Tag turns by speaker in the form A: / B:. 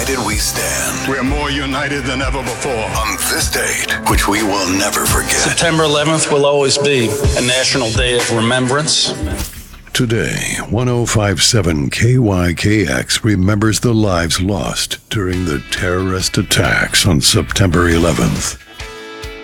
A: united we stand.
B: We're more united than ever before.
A: On this date, which we will never forget.
C: September 11th will always be a national day of remembrance.
D: Today, 1057 KYKX remembers the lives lost during the terrorist attacks on September 11th.